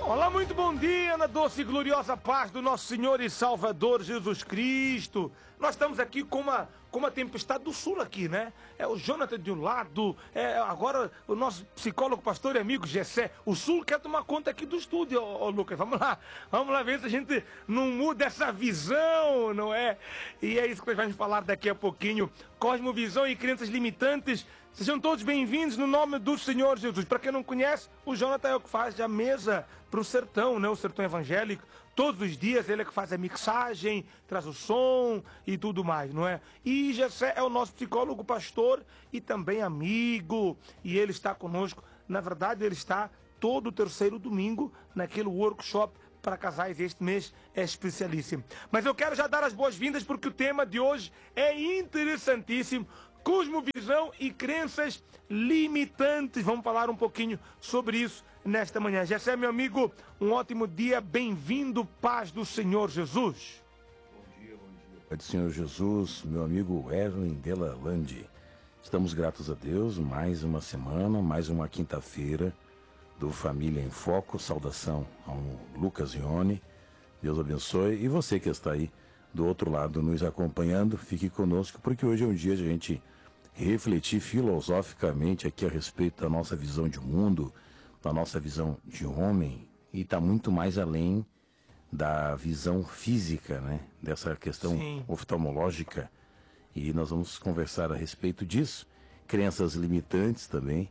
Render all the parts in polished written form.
Olá, muito bom dia, na doce e gloriosa paz do nosso Senhor e Salvador Jesus Cristo. Nós estamos aqui com uma tempestade do sul aqui, né? É o Jonathan de um lado, agora o nosso psicólogo, pastor e amigo Gessé. O sul quer tomar conta aqui do estúdio, ô Lucas. Vamos lá ver se a gente não muda essa visão, não é? E é isso que nós vamos falar daqui a pouquinho. Cosmovisão e crenças limitantes. Sejam todos bem-vindos no nome do Senhor Jesus. Para quem não conhece, o Jonathan é o que faz a mesa para o sertão, né? O sertão evangélico. Todos os dias ele é que faz a mixagem, traz o som e tudo mais, não é? E Gessé é o nosso psicólogo, pastor e também amigo. E ele está conosco. Na verdade, ele está todo terceiro domingo naquele workshop para casais. Este mês é especialíssimo. Mas eu quero já dar as boas-vindas porque o tema de hoje é interessantíssimo. Cosmovisão e crenças limitantes. Vamos falar um pouquinho sobre isso nesta manhã. Gessé, meu amigo, um ótimo dia. Bem-vindo, paz do Senhor Jesus. Bom dia. Paz do Senhor Jesus, meu amigo Erwin Della Lande. Estamos gratos a Deus, mais uma semana, mais uma quinta-feira do Família em Foco. Saudação ao Lucas Ione. Deus abençoe. E você que está aí do outro lado nos acompanhando, fique conosco, porque hoje é um dia de a gente refletir filosoficamente aqui a respeito da nossa visão de mundo, da nossa visão de homem, e está muito mais além da visão física, né? Dessa questão oftalmológica. E nós vamos conversar a respeito disso. Crenças limitantes também,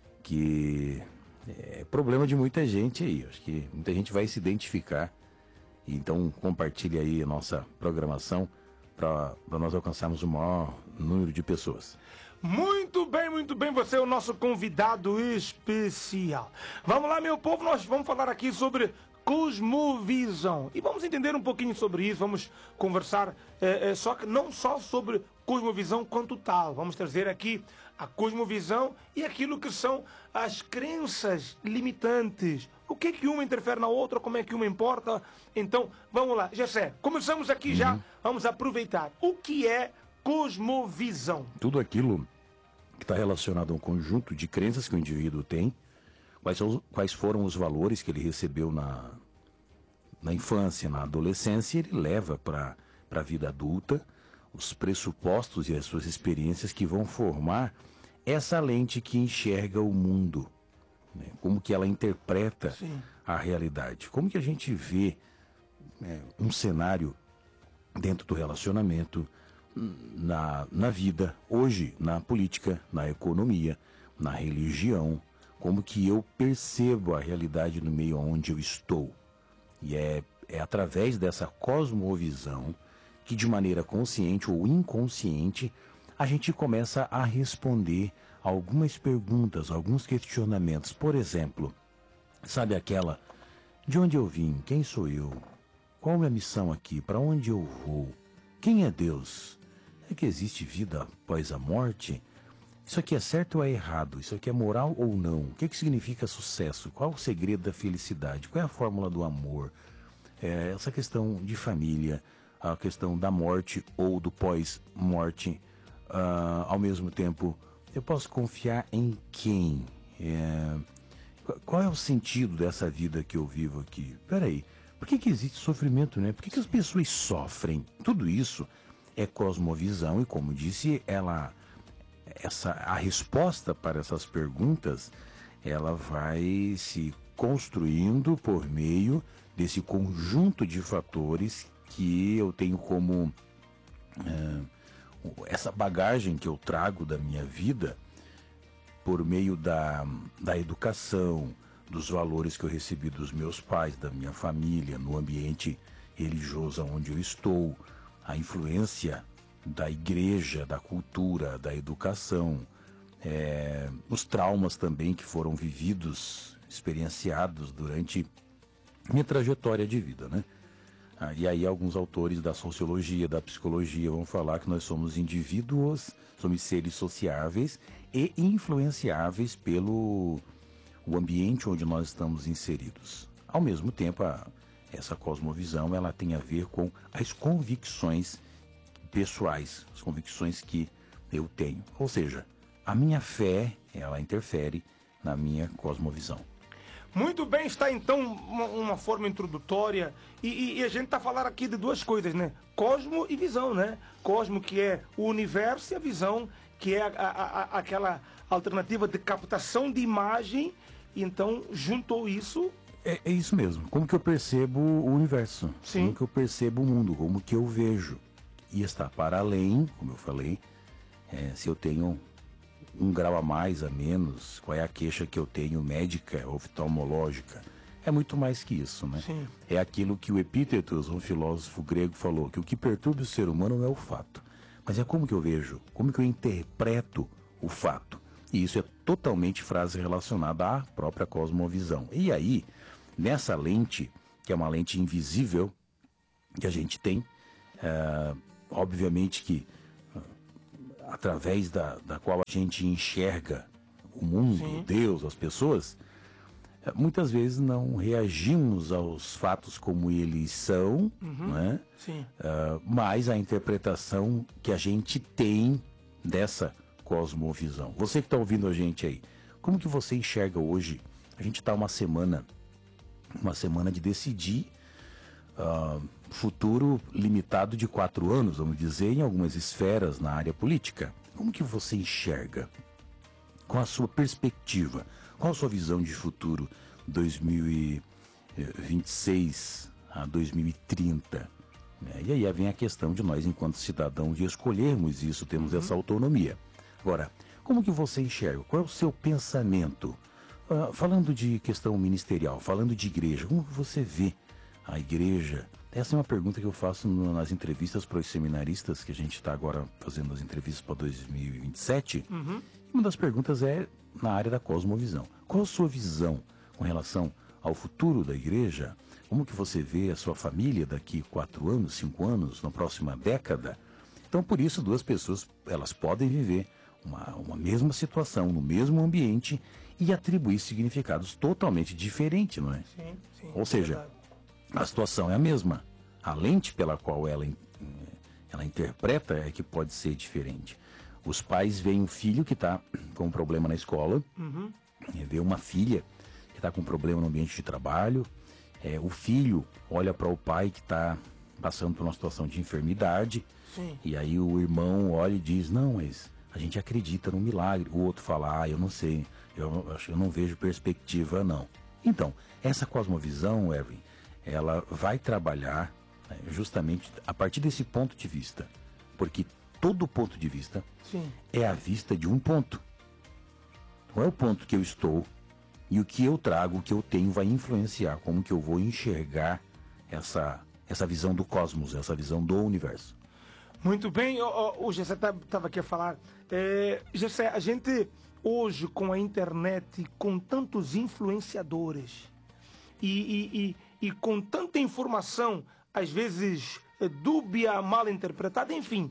que é problema de muita gente aí. Acho que muita gente vai se identificar. Então compartilhe aí a nossa programação para nós alcançarmos o maior número de pessoas. Muito bem, você é o nosso convidado especial. Vamos lá, meu povo, nós vamos falar aqui sobre cosmovisão. E vamos entender um pouquinho sobre isso, vamos conversar, só que não só sobre cosmovisão quanto tal. Vamos trazer aqui a cosmovisão e aquilo que são as crenças limitantes. O que é que uma interfere na outra, como é que uma importa? Então, vamos lá. Gessé, começamos aqui já, vamos aproveitar. O que é cosmovisão? Tudo aquilo que está relacionado a um conjunto de crenças que o indivíduo tem, quais foram os valores que ele recebeu na infância, na adolescência, e ele leva para a vida adulta, os pressupostos e as suas experiências que vão formar essa lente que enxerga o mundo, né? Como que ela interpreta a realidade, como que a gente vê um cenário dentro do relacionamento, na vida, hoje, na política, na economia, na religião, como que eu percebo a realidade no meio onde eu estou. E é através dessa cosmovisão que, de maneira consciente ou inconsciente, a gente começa a responder algumas perguntas, alguns questionamentos. Por exemplo, sabe aquela: de onde eu vim? Quem sou eu? Qual é a minha missão aqui? Para onde eu vou? Quem é Deus? É que existe vida após a morte? Isso aqui é certo ou é errado? Isso aqui é moral ou não? O que significa sucesso? Qual o segredo da felicidade? Qual é a fórmula do amor? Essa questão de família, a questão da morte ou do pós-morte. Ao mesmo tempo, eu posso confiar em quem? Qual é o sentido dessa vida que eu vivo aqui? Peraí, por que existe sofrimento, né? Por que as pessoas sofrem? Tudo isso é cosmovisão e, como disse, a resposta para essas perguntas, ela vai se construindo por meio desse conjunto de fatores que eu tenho como essa bagagem que eu trago da minha vida por meio da educação, dos valores que eu recebi dos meus pais, da minha família, no ambiente religioso onde eu estou, a influência da igreja, da cultura, da educação, os traumas também que foram vividos, experienciados durante minha trajetória de vida, né? E aí alguns autores da sociologia, da psicologia vão falar que nós somos indivíduos, somos seres sociáveis e influenciáveis pelo o ambiente onde nós estamos inseridos. Ao mesmo tempo, essa cosmovisão ela tem a ver com as convicções pessoais, as convicções que eu tenho. Ou seja, a minha fé, ela interfere na minha cosmovisão. Muito bem, está então uma forma introdutória e a gente está falando aqui de duas coisas, né? Cosmo e visão, né? Cosmo, que é o universo, e a visão, que é aquela alternativa de captação de imagem. E então juntou isso. É isso mesmo. Como que eu percebo o universo? Sim. Como que eu percebo o mundo? Como que eu vejo? E está para além, como eu falei, se eu tenho um grau a mais, a menos, qual é a queixa que eu tenho médica, oftalmológica. É muito mais que isso, né? Sim. É aquilo que o Epítetos, um filósofo grego, falou, que o que perturba o ser humano não é o fato, mas é como que eu vejo, como que eu interpreto o fato. E isso é totalmente frase relacionada à própria cosmovisão. E aí, nessa lente, que é uma lente invisível, que a gente tem, obviamente que através da qual a gente enxerga o mundo, Sim. Deus, as pessoas, muitas vezes não reagimos aos fatos como eles são, né? Sim. Mas a interpretação que a gente tem dessa cosmovisão. Você que está ouvindo a gente aí, como que você enxerga hoje? A gente está uma semana de decidir futuro limitado de 4 anos, vamos dizer, em algumas esferas na área política. Como que você enxerga? Qual a sua perspectiva? Qual a sua visão de futuro 2026 a 2030? E aí vem a questão de nós, enquanto cidadãos, de escolhermos isso, temos essa autonomia. Agora, como que você enxerga? Qual é o seu pensamento? Falando de questão ministerial, falando de igreja, como você vê a igreja? Essa é uma pergunta que eu faço nas entrevistas para os seminaristas, que a gente está agora fazendo as entrevistas para 2027. Uma das perguntas é na área da cosmovisão. Qual a sua visão com relação ao futuro da igreja? Como que você vê a sua família daqui 4 anos, 5 anos, na próxima década? Então, por isso, duas pessoas, elas podem viver uma mesma situação, no mesmo ambiente e atribuir significados totalmente diferentes, não é? Sim, sim. Ou seja, a situação é a mesma. A lente pela qual ela interpreta é que pode ser diferente. Os pais veem um filho que está com um problema na escola, vê uma filha que está com um problema no ambiente de trabalho, o filho olha para o pai que está passando por uma situação de enfermidade, Sim. e aí o irmão olha e diz, não, mas a gente acredita no milagre. O outro fala, eu não sei, eu não vejo perspectiva, não. Então, essa cosmovisão, Erwin, ela vai trabalhar justamente a partir desse ponto de vista. Porque todo ponto de vista Sim. é a vista de um ponto. Não é o ponto que eu estou e o que eu trago, o que eu tenho vai influenciar como que eu vou enxergar essa visão do cosmos, essa visão do universo. Muito bem, o Gessé estava aqui a falar. Gessé, a gente hoje com a internet, com tantos influenciadores e com tanta informação, às vezes dúbia, mal interpretada, enfim,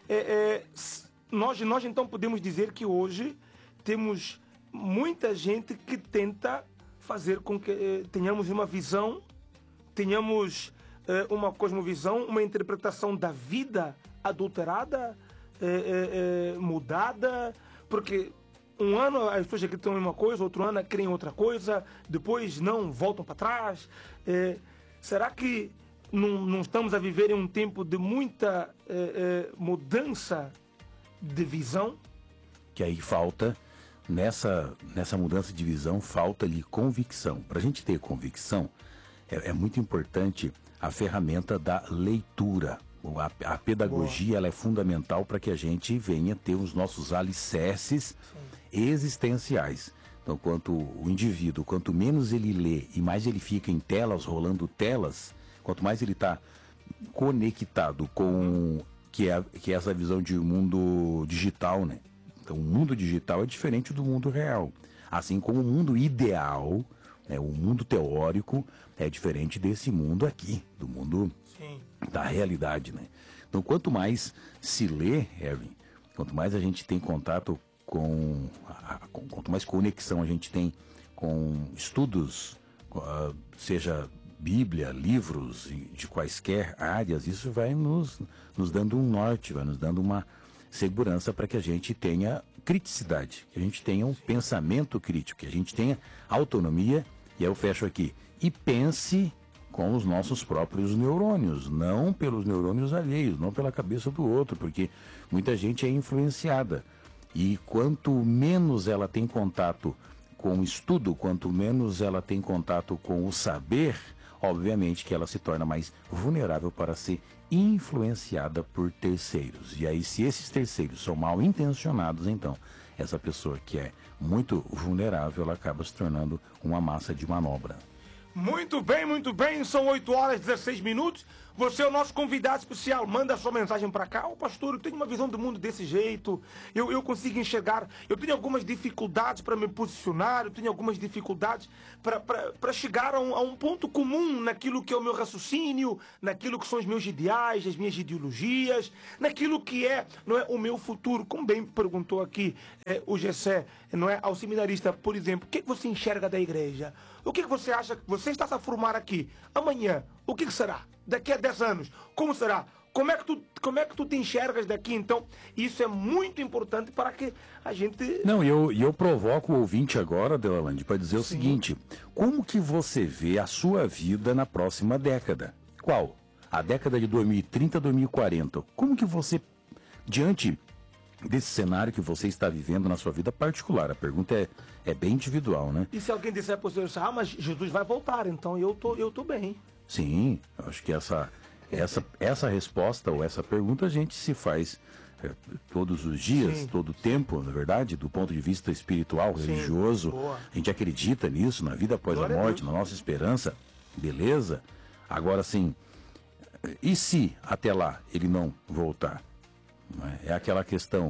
nós então podemos dizer que hoje temos muita gente que tenta fazer com que tenhamos uma visão, tenhamos uma cosmovisão, uma interpretação da vida adulterada, mudada, porque um ano as pessoas acreditam em uma coisa, outro ano creem em outra coisa, depois não, voltam para trás. Será que não estamos a viver em um tempo de muita mudança de visão? Que aí falta, nessa mudança de visão, falta-lhe convicção. Para a gente ter convicção, é muito importante a ferramenta da leitura. A pedagogia ela é fundamental para que a gente venha ter os nossos alicerces existenciais. Então, quanto o indivíduo, quanto menos ele lê e mais ele fica em telas, rolando telas, quanto mais ele está conectado com que é essa visão de mundo digital, né? Então, o mundo digital é diferente do mundo real. Assim como o mundo ideal, o mundo teórico, é diferente desse mundo aqui, do mundo da realidade, né? Então, quanto mais se lê, Erwin, quanto mais a gente tem contato quanto mais conexão a gente tem com estudos, seja Bíblia, livros de quaisquer áreas, isso vai nos dando um norte, vai nos dando uma segurança para que a gente tenha criticidade, que a gente tenha um pensamento crítico, que a gente tenha autonomia E aí eu fecho aqui. E pense com os nossos próprios neurônios, não pelos neurônios alheios, não pela cabeça do outro, porque muita gente é influenciada. E quanto menos ela tem contato com o estudo, quanto menos ela tem contato com o saber, obviamente que ela se torna mais vulnerável para ser influenciada por terceiros. E aí, se esses terceiros são mal intencionados, então essa pessoa que é muito vulnerável, ela acaba se tornando uma massa de manobra. Muito bem, são 8 horas e 16 minutos. Você é o nosso convidado especial, manda a sua mensagem para cá. Ô pastor, eu tenho uma visão do mundo desse jeito, eu consigo enxergar, eu tenho algumas dificuldades para me posicionar, eu tenho algumas dificuldades para chegar a um ponto comum naquilo que é o meu raciocínio, naquilo que são os meus ideais, as minhas ideologias, naquilo que é, não é, o meu futuro. Como bem perguntou aqui o Gessé, não é, ao seminarista, por exemplo, o que você enxerga da igreja? O que você acha que você está a formar aqui? Amanhã, o que será? Daqui a 10 anos, como será? Como é que tu te enxergas daqui? Então, isso é muito importante para que a gente... Não, eu provoco o ouvinte agora, Delalande, para dizer o seguinte: como que você vê a sua vida na próxima década? Qual? A década de 2030, 2040. Como que você, diante desse cenário que você está vivendo na sua vida particular, a pergunta é bem individual, né? E se alguém disser para você, mas Jesus vai voltar, então eu tô bem. Sim, eu acho que essa resposta ou essa pergunta a gente se faz todos os dias, Sim. todo o tempo, na verdade, do ponto de vista espiritual, Sim, religioso. boa. A gente acredita nisso, na vida após Glória a a morte, Deus. na nossa esperança, beleza? Agora sim, e se até lá ele não voltar? Não é? É aquela questão,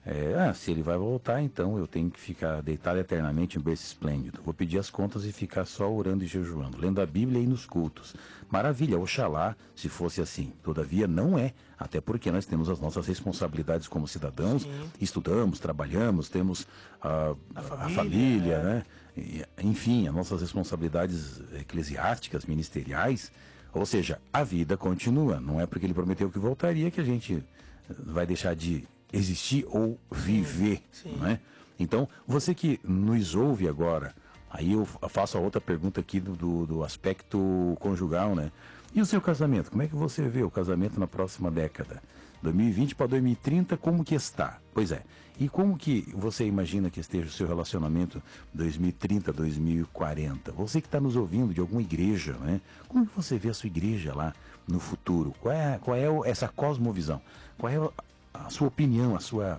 se ele vai voltar, então eu tenho que ficar deitado eternamente em berço esplêndido. Vou pedir as contas e ficar só orando e jejuando, lendo a Bíblia e nos cultos. Maravilha, oxalá, se fosse assim. Todavia, não é. Até porque nós temos as nossas responsabilidades como cidadãos, Sim. estudamos, trabalhamos, temos a família, né? E, enfim, as nossas responsabilidades eclesiásticas, ministeriais. Ou seja, a vida continua. Não é porque ele prometeu que voltaria que a gente vai deixar de existir ou viver, Sim. não é? Então, você que nos ouve agora, aí eu faço a outra pergunta aqui do aspecto conjugal, né? E o seu casamento? Como é que você vê o casamento na próxima década? 2020 para 2030, como que está? Pois é. E como que você imagina que esteja o seu relacionamento 2030, 2040? Você que está nos ouvindo de alguma igreja, né? Como que você vê a sua igreja lá no futuro? Qual é essa cosmovisão? Qual é a sua opinião,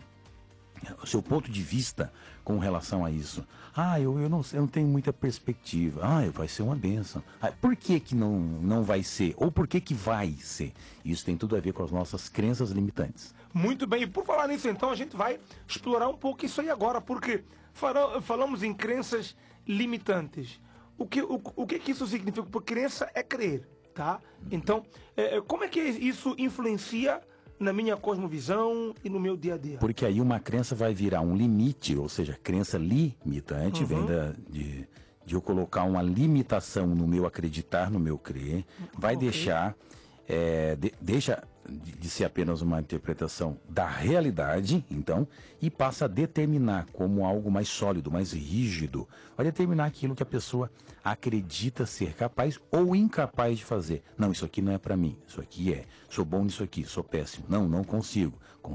o seu ponto de vista com relação a isso? Eu não tenho muita perspectiva. Vai ser uma bênção. Por que não vai ser? Ou por que vai ser? Isso tem tudo a ver com as nossas crenças limitantes. Muito bem, e por falar nisso então, a gente vai explorar um pouco isso aí agora, porque falamos em crenças limitantes. O que isso significa? Porque crença é crer, tá? Então, como é que isso influencia na minha cosmovisão e no meu dia a dia? Porque aí uma crença vai virar um limite, ou seja, crença limitante, vem de eu colocar uma limitação no meu acreditar, no meu crer, vai deixar, deixa de ser apenas uma interpretação da realidade, então, e passa a determinar como algo mais sólido, mais rígido. Vai determinar aquilo que a pessoa acredita ser capaz ou incapaz de fazer. Não, isso aqui não é para mim, isso aqui sou bom nisso aqui, sou péssimo. Não consigo.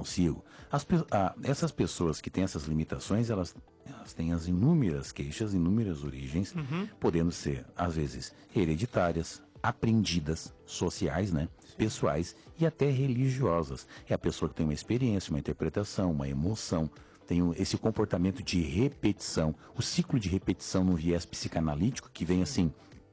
Essas pessoas que têm essas limitações, elas têm as inúmeras queixas, inúmeras origens, podendo ser, às vezes, hereditárias, aprendidas, sociais, né? Pessoais e até religiosas. É a pessoa que tem uma experiência, uma interpretação, uma emoção, tem esse comportamento de repetição, o ciclo de repetição no viés psicanalítico que vem assim,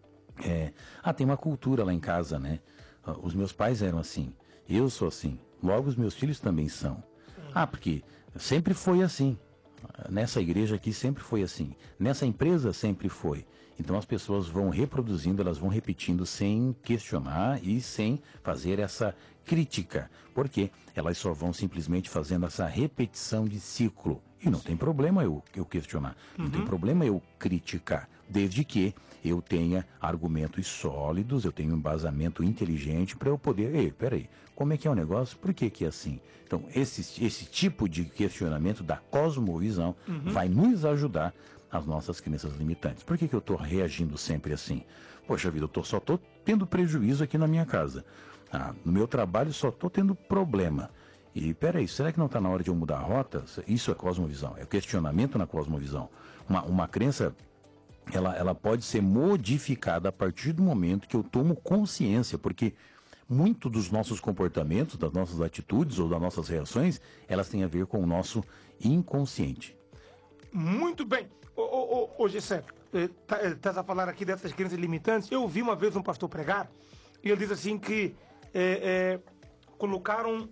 tem uma cultura lá em casa, né? Os meus pais eram assim, eu sou assim, logo os meus filhos também são. Porque sempre foi assim, nessa igreja aqui sempre foi assim, nessa empresa sempre foi. Então as pessoas vão reproduzindo, elas vão repetindo sem questionar e sem fazer essa crítica. Porque elas só vão simplesmente fazendo essa repetição de ciclo. E não tem problema eu questionar, não tem problema eu criticar, desde que eu tenha argumentos sólidos, eu tenha um embasamento inteligente para eu poder, peraí, como é que é o negócio? Por que é assim? Então esse tipo de questionamento da cosmovisão vai nos ajudar as nossas crenças limitantes. Por que eu estou reagindo sempre assim? Poxa vida, só estou tendo prejuízo aqui na minha casa. No meu trabalho só estou tendo problema. E peraí, será que não está na hora de eu mudar a rota? Isso é cosmovisão, é questionamento na cosmovisão. Uma crença, ela pode ser modificada a partir do momento que eu tomo consciência, porque muito dos nossos comportamentos, das nossas atitudes ou das nossas reações, elas têm a ver com o nosso inconsciente. Muito bem. Ô Gessé, estás a falar aqui dessas crenças limitantes. Eu ouvi uma vez um pastor pregar e ele diz assim que colocaram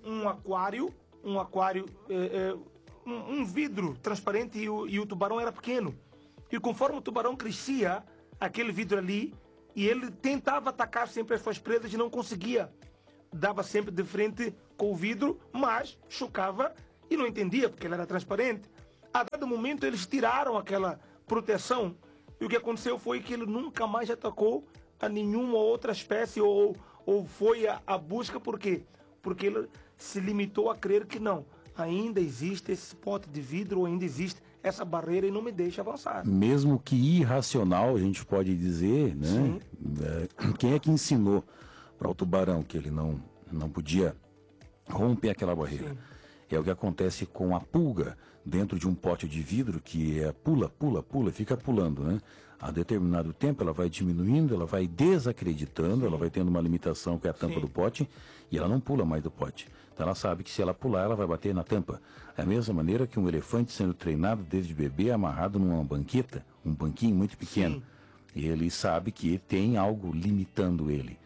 um vidro transparente e o tubarão era pequeno. E conforme o tubarão crescia, aquele vidro ali, e ele tentava atacar sempre as suas presas e não conseguia. Dava sempre de frente com o vidro, mas chocava e não entendia porque ele era transparente. A dado momento eles tiraram aquela proteção e o que aconteceu foi que ele nunca mais atacou a nenhuma outra espécie ou foi à busca. Por quê? Porque ele se limitou a crer que não, ainda existe esse pote de vidro, ou ainda existe essa barreira e não me deixa avançar. Mesmo que irracional, a gente pode dizer, né? Quem é que ensinou para o tubarão que ele não podia romper aquela barreira? Sim. É o que acontece com a pulga dentro de um pote de vidro, que pula, fica pulando, né? A determinado tempo ela vai diminuindo, ela vai desacreditando, ela vai tendo uma limitação que é a tampa do pote, e ela não pula mais do pote. Então ela sabe que se ela pular, ela vai bater na tampa. É a mesma maneira que um elefante sendo treinado desde bebê, amarrado numa banqueta, um banquinho muito pequeno. Sim. E ele sabe que tem algo limitando ele.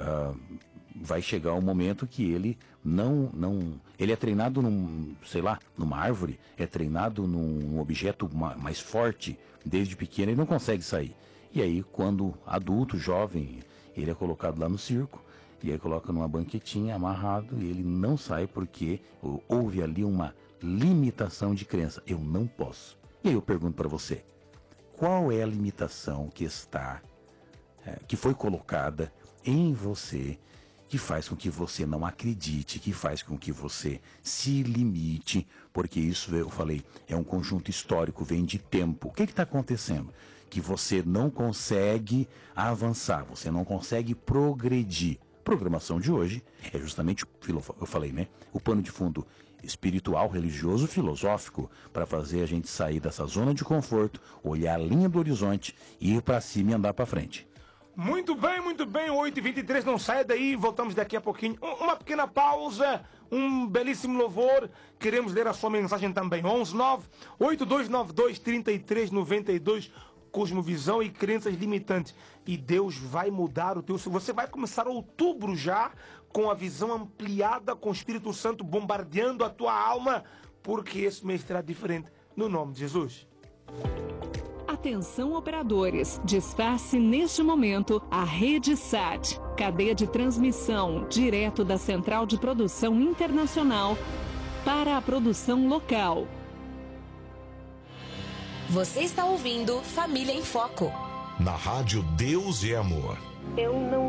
Vai chegar um momento que ele ele é treinado numa árvore, é treinado num objeto mais forte, desde pequeno ele não consegue sair. E aí, quando adulto, jovem, ele é colocado lá no circo, e aí coloca numa banquetinha, amarrado, e ele não sai porque houve ali uma limitação de crença. Eu não posso. E aí eu pergunto para você, qual é a limitação que foi colocada em você, que faz com que você não acredite, que faz com que você se limite, porque isso, eu falei, é um conjunto histórico, vem de tempo. O que está acontecendo? Que você não consegue avançar, você não consegue progredir. A programação de hoje é justamente, eu falei, né? O pano de fundo espiritual, religioso, filosófico, para fazer a gente sair dessa zona de conforto, olhar a linha do horizonte, ir para cima e andar para frente. Muito bem, 8h23, não saia daí, voltamos daqui a pouquinho. Uma pequena pausa, um belíssimo louvor, queremos ler a sua mensagem também. 119-8292-3392, cosmovisão e crenças limitantes. E Deus vai mudar o teu... Você vai começar outubro já com a visão ampliada, com o Espírito Santo bombardeando a tua alma, porque esse mês será diferente, no nome de Jesus. Atenção, operadores, despace neste momento a Rede SAT, cadeia de transmissão direto da Central de Produção Internacional para a produção local. Você está ouvindo Família em Foco. Na rádio Deus e Amor. Eu não